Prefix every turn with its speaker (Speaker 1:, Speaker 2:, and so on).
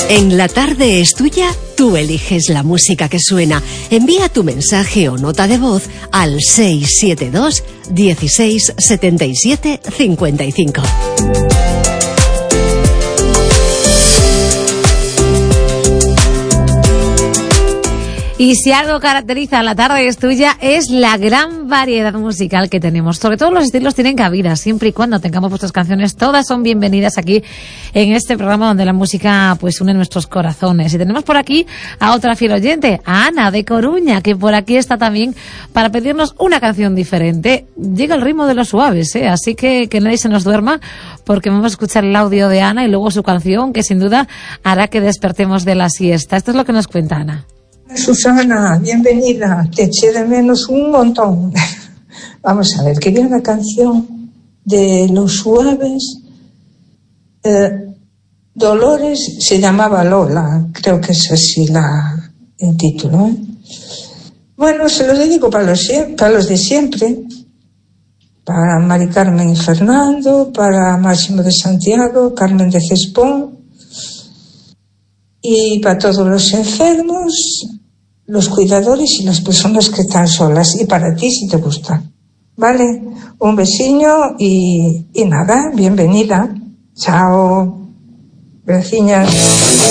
Speaker 1: En La Tarde es Tuya, tú eliges la música que suena. Envía tu mensaje o nota de voz al 672 16 77 55.
Speaker 2: Y si algo caracteriza a La Tarde es Tuya es la gran variedad musical que tenemos. Sobre todo los estilos tienen cabida, siempre y cuando tengamos vuestras canciones, todas son bienvenidas aquí en este programa donde la música pues une nuestros corazones. Y tenemos por aquí a otra fiel oyente, a Ana de Coruña, que por aquí está también para pedirnos una canción diferente. Llega el ritmo de los suaves, así que nadie se nos duerma, porque vamos a escuchar el audio de Ana y luego su canción, que sin duda hará que despertemos de la siesta. Esto es lo que nos cuenta Ana.
Speaker 3: Susana, bienvenida, te eché de menos un montón. Vamos a ver, quería una canción de Los Suaves. Dolores se llamaba Lola, creo que es así el título. Bueno, se lo dedico para los de siempre, para Mari Carmen y Fernando, para Máximo de Santiago, Carmen de Cespón, y para todos los enfermos, los cuidadores y las personas que están solas, y para ti si te gusta. Vale, un besiño y nada, bienvenida. Chao, vecinas.